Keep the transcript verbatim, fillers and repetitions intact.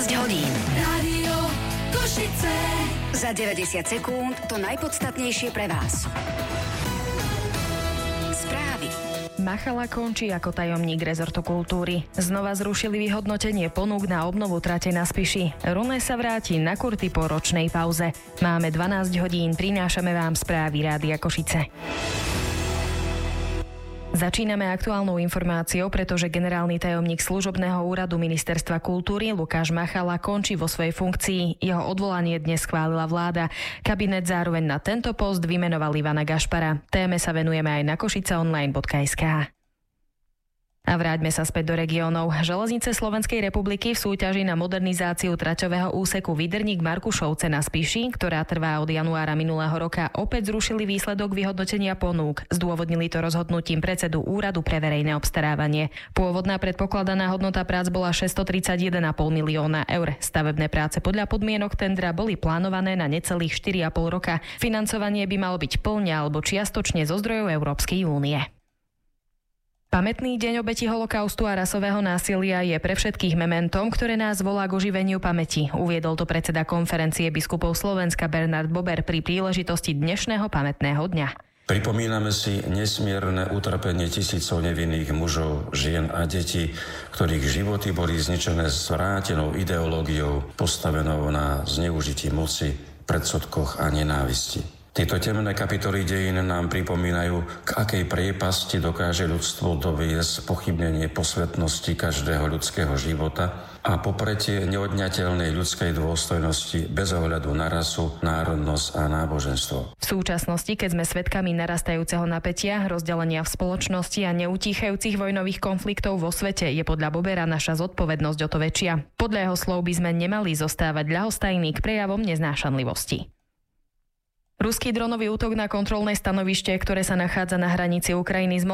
dvanásť hodín. Rádio Košice. Za deväťdesiat sekúnd to najpodstatnejšie pre vás. Správy. Machala končí ako tajomník rezortu kultúry. Znova zrušili vyhodnotenie ponúk na obnovu trate na Spiši. Rune sa vráti na kurty po ročnej pauze. Máme dvanásť hodín, prinášame vám správy Rádia Košice. Začíname aktuálnou informáciou, pretože generálny tajomník služobného úradu Ministerstva kultúry Lukáš Machala končí vo svojej funkcii. Jeho odvolanie dnes schválila vláda. Kabinet zároveň na tento post vymenoval Ivana Gašpara. Téme sa venujeme aj na košiceonline bodka es ká. A vráťme sa späť do regiónov. Železnice Slovenskej republiky v súťaži na modernizáciu traťového úseku Vydrník-Markušovce na Spiši, ktorá trvá od januára minulého roka, opäť zrušili výsledok vyhodnotenia ponúk. Zdôvodnili to rozhodnutím predsedu Úradu pre verejné obstarávanie. Pôvodná predpokladaná hodnota prác bola šesťstotridsaťjeden celá päť milióna eur. Stavebné práce podľa podmienok tendra boli plánované na necelých štyri a pol roka. Financovanie by malo byť plne alebo čiastočne zo zdrojov Európskej únie. Pamätný deň obetí holokaustu a rasového násilia je pre všetkých mementom, ktoré nás volá k oživeniu pamäti. Uviedol to predseda konferencie biskupov Slovenska Bernard Bober pri príležitosti dnešného pamätného dňa. Pripomíname si nesmierne utrpenie tisícov nevinných mužov, žien a detí, ktorých životy boli zničené zvrátenou ideológiou postavenou na zneužití moci, predsudkoch a nenávisti. Tieto temné kapitoly dejín nám pripomínajú, k akej priepasti dokáže ľudstvo doviesť pochybnenie posvetnosti každého ľudského života a popretie neodňateľnej ľudskej dôstojnosti bez ohľadu na rasu, národnosť a náboženstvo. V súčasnosti, keď sme svedkami narastajúceho napätia, rozdelenia v spoločnosti a neutíchajúcich vojnových konfliktov vo svete, je podľa Bobera naša zodpovednosť o to väčšia. Podľa jeho slov by sme nemali zostávať ľahostajní k prejavom neznášanlivosti. Ruský dronový útok na kontrolné stanovište, ktoré sa nachádza na hranici Ukrajiny s